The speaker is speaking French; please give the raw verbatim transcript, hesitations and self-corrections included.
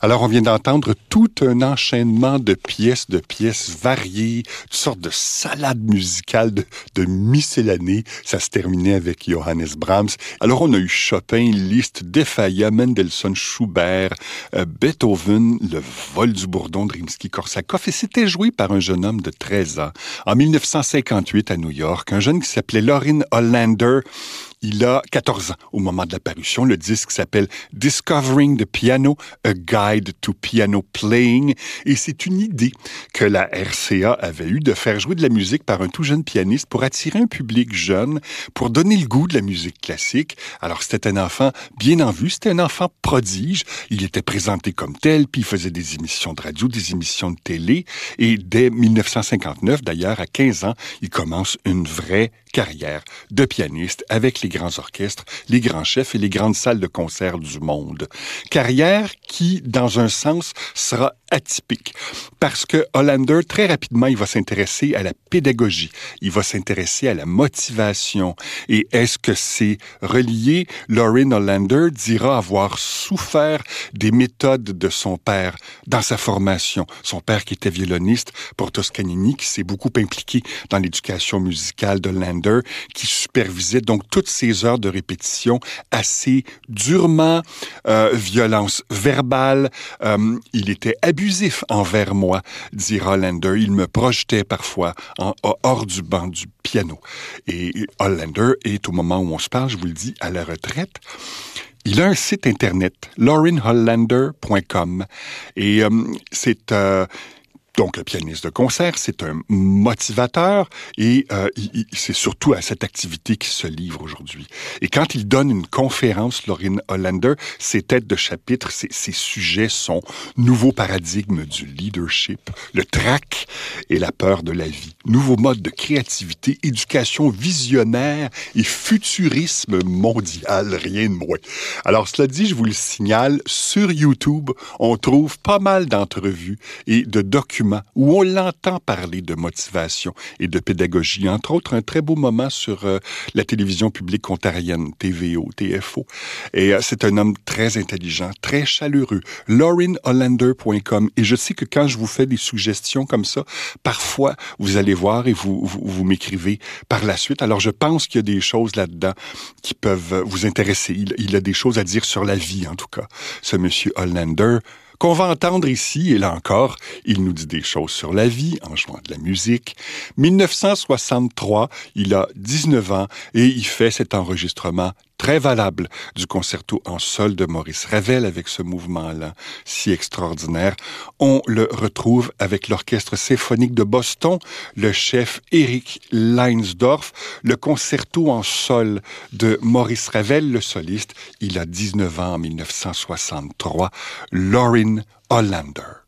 Alors, on vient d'entendre tout un enchaînement de pièces, de pièces variées, toutes sortes de salades musicales, de, de miscellanée. Ça se terminait avec Johannes Brahms. Alors, on a eu Chopin, Liszt, Defaya, Mendelssohn, Schubert, euh, Beethoven, le vol du bourdon de Rimsky-Korsakov. Et c'était joué par un jeune homme de treize ans. En dix-neuf cent cinquante-huit, à New York, un jeune qui s'appelait Lorin Hollander. Il a quatorze ans au moment de la parution. Le disque s'appelle Discovering the Piano, A Guide to Piano Playing. Et c'est une idée que la R C A avait eue de faire jouer de la musique par un tout jeune pianiste pour attirer un public jeune, pour donner le goût de la musique classique. Alors, c'était un enfant bien en vue, c'était un enfant prodige. Il était présenté comme tel, puis il faisait des émissions de radio, des émissions de télé. Et dès dix-neuf cent cinquante-neuf, d'ailleurs, à quinze ans, il commence une vraie carrière de pianiste avec les grands orchestres, les grands chefs et les grandes salles de concert du monde. Carrière qui, dans un sens, sera atypique. Parce que Hollander, très rapidement, il va s'intéresser à la pédagogie. Il va s'intéresser à la motivation. Et est-ce que c'est relié? Lorin Hollander dira avoir souffert des méthodes de son père dans sa formation. Son père qui était violoniste pour Toscanini, qui s'est beaucoup impliqué dans l'éducation musicale de Hollander, qui supervisait donc toutes ces heures de répétition assez durement, euh, violence verbale. Euh, il était abusif envers moi, dit Hollander. Il me projetait parfois en, hors du banc du piano. Et Hollander est, au moment où on se parle, je vous le dis, à la retraite. Il a un site internet, lorin hollander point com. Et euh, c'est... Euh, Donc, un pianiste de concert, c'est un motivateur et euh, il, il, c'est surtout à cette activité qu'il se livre aujourd'hui. Et quand il donne une conférence, Lorin Hollander, ses têtes de chapitre, ses, ses sujets sont nouveau paradigme du leadership, le trac et la peur de la vie, nouveau mode de créativité, éducation visionnaire et futurisme mondial, rien de moins. Alors, cela dit, je vous le signale, sur YouTube, on trouve pas mal d'entrevues et de documents où on l'entend parler de motivation et de pédagogie. Entre autres, un très beau moment sur euh, la télévision publique ontarienne, T V O, T F O. Et euh, c'est un homme très intelligent, très chaleureux. lorin hollander point com. Et je sais que quand je vous fais des suggestions comme ça, parfois, vous allez voir et vous, vous, vous m'écrivez par la suite. Alors, je pense qu'il y a des choses là-dedans qui peuvent vous intéresser. Il, il a des choses à dire sur la vie, en tout cas, ce monsieur Hollander, qu'on va entendre ici, et là encore, il nous dit des choses sur la vie en jouant de la musique. dix-neuf cent soixante-trois, il a dix-neuf ans et il fait cet enregistrement très valable du concerto en sol de Maurice Ravel avec ce mouvement-là si extraordinaire. On le retrouve avec l'Orchestre symphonique de Boston, le chef Eric Leinsdorf, le concerto en sol de Maurice Ravel, le soliste. Il a dix-neuf ans en dix-neuf cent soixante-trois, Lorin Hollander.